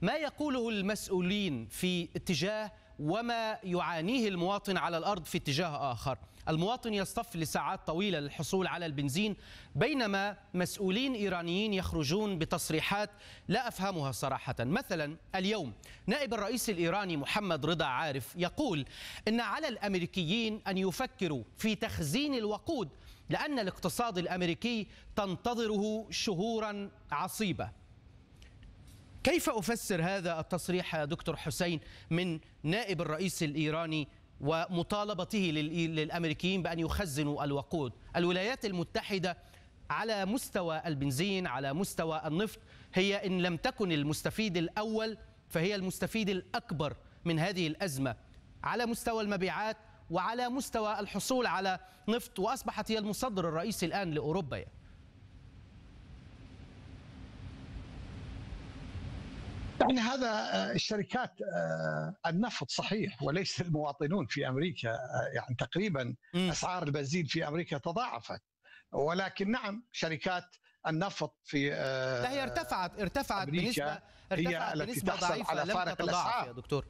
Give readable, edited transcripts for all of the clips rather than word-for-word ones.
ما يقوله المسؤولين في اتجاه وما يعانيه المواطن على الأرض في اتجاه آخر. المواطن يصطف لساعات طويلة للحصول على البنزين، بينما مسؤولين إيرانيين يخرجون بتصريحات لا أفهمها صراحة. مثلا اليوم نائب الرئيس الإيراني محمد رضا عارف يقول إن على الأمريكيين أن يفكروا في تخزين الوقود لأن الاقتصاد الأمريكي تنتظره شهورا عصيبة. كيف أفسر هذا التصريح يا دكتور حسين من نائب الرئيس الإيراني ومطالبته للأمريكيين بأن يخزنوا الوقود؟ الولايات المتحدة على مستوى البنزين، على مستوى النفط، هي إن لم تكن المستفيد الأول فهي المستفيد الأكبر من هذه الأزمة، على مستوى المبيعات وعلى مستوى الحصول على نفط، وأصبحت هي المصدر الرئيسي الآن لأوروبا. يعني هذا الشركات النفط صحيح، وليس المواطنون في أمريكا. يعني تقريبا أسعار البنزين في أمريكا تضاعفت، ولكن نعم شركات النفط في لا هي ارتفعت بنسبة هي التي تحصل على فارق الأسعار يا دكتور.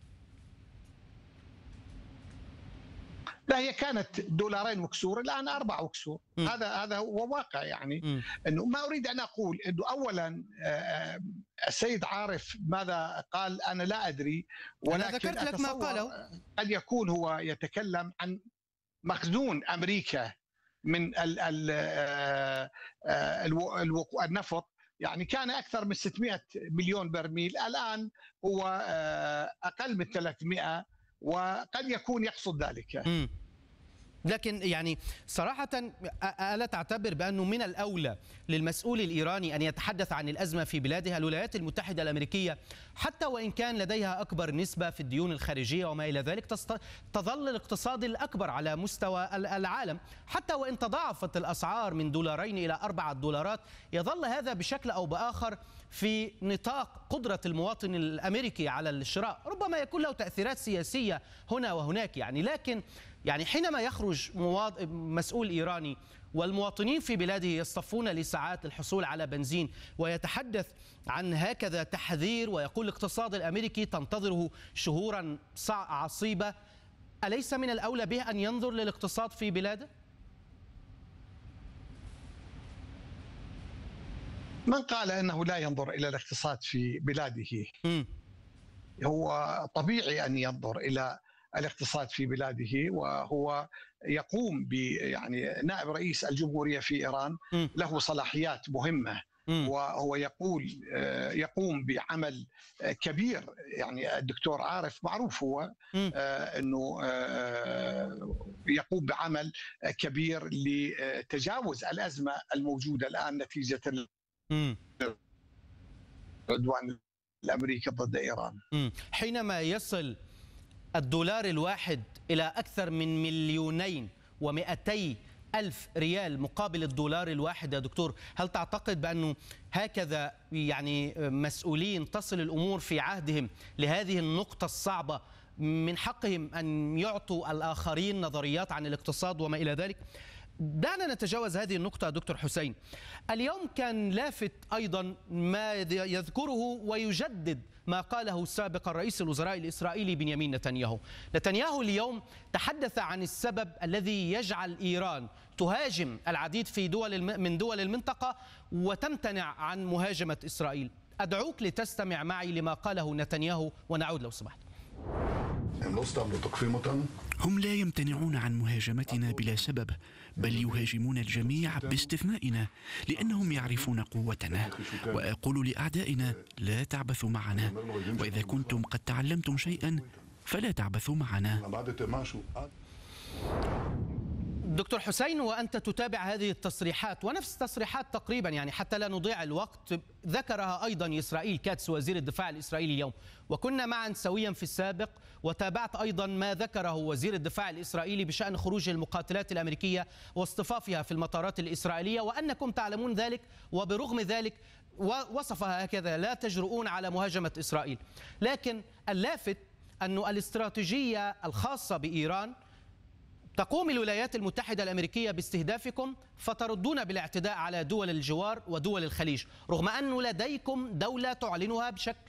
لا هي كانت $2 وكسور، الآن 4 وكسور. هذا هو واقع. يعني انه ما اريد ان اقول انه اولا السيد عارف ماذا قال انا لا ادري، ولكن أنا ذكرت لك ما قاله. قد يكون هو يتكلم عن مخزون امريكا من النفط. يعني كان اكثر من 600 مليون برميل، الان هو اقل من 300، وقد يكون يقصد ذلك. لكن يعني صراحة ألا تعتبر بأنه من الأولى للمسؤول الإيراني أن يتحدث عن الأزمة في بلاده؟ الولايات المتحدة الأمريكية حتى وإن كان لديها أكبر نسبة في الديون الخارجية وما إلى ذلك تظل الاقتصاد الأكبر على مستوى العالم. حتى وإن تضاعفت الأسعار من $2 إلى $4، يظل هذا بشكل أو بآخر في نطاق قدرة المواطن الأمريكي على الشراء. ربما يكون له تأثيرات سياسية هنا وهناك لكن حينما يخرج مسؤول إيراني والمواطنين في بلاده يصطفون لساعات للحصول على بنزين ويتحدث عن هكذا تحذير ويقول الاقتصاد الأمريكي تنتظره شهورا عصيبة، أليس من الأولى به أن ينظر للاقتصاد في بلاده؟ من قال أنه لا ينظر إلى الاقتصاد في بلاده؟ هو طبيعي أن ينظر إلى الاقتصاد في بلاده، وهو يقوم يعني نائب رئيس الجمهورية في إيران له صلاحيات مهمة، وهو يقوم بعمل كبير. يعني الدكتور عارف معروف هو أنه يقوم بعمل كبير لتجاوز الأزمة الموجودة الآن نتيجة العدوان الأمريكي ضد إيران. حينما يصل $1 الواحد إلى أكثر من 2,200,000 ريال مقابل $1 الواحد يا دكتور، هل تعتقد بأنه هكذا مسؤولين تصل الأمور في عهدهم لهذه النقطة الصعبة من حقهم أن يعطوا الآخرين نظريات عن الاقتصاد وما إلى ذلك؟ دعنا نتجاوز هذه النقطة دكتور حسين. اليوم كان لافت أيضا ما يذكره ويجدد ما قاله سابقا رئيس الوزراء الإسرائيلي بنيامين نتنياهو. نتنياهو اليوم تحدث عن السبب الذي يجعل إيران تهاجم العديد من دول المنطقة وتمتنع عن مهاجمة إسرائيل. أدعوك لتستمع معي لما قاله نتنياهو ونعود لو سمحت. هم لا يمتنعون عن مهاجمتنا بلا سبب، بل يهاجمون الجميع باستثنائنا لأنهم يعرفون قوتنا. وأقول لأعدائنا لا تعبثوا معنا، وإذا كنتم قد تعلمتم شيئا فلا تعبثوا معنا. دكتور حسين، وأنت تتابع هذه التصريحات ونفس التصريحات تقريبا حتى لا نضيع الوقت ذكرها أيضا إسرائيل كاتس وزير الدفاع الإسرائيلي اليوم، وكنا معا سويا في السابق، وتابعت أيضا ما ذكره وزير الدفاع الإسرائيلي بشأن خروج المقاتلات الأمريكية واصطفافها في المطارات الإسرائيلية، وأنكم تعلمون ذلك وبرغم ذلك وصفها هكذا لا تجرؤون على مهاجمة إسرائيل. لكن اللافت أن الاستراتيجية الخاصة بإيران تقوم الولايات المتحدة الأمريكية باستهدافكم فتردون بالاعتداء على دول الجوار ودول الخليج، رغم أن لديكم دولة تعلنها بشكل